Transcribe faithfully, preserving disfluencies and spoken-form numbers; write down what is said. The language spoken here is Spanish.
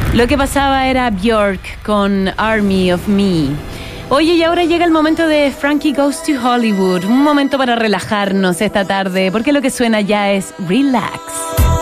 Lo que pasaba era Björk con Army of Me. Oye, y ahora llega el momento de Frankie Goes to Hollywood. Un momento para relajarnos esta tarde, porque lo que suena ya es Relax.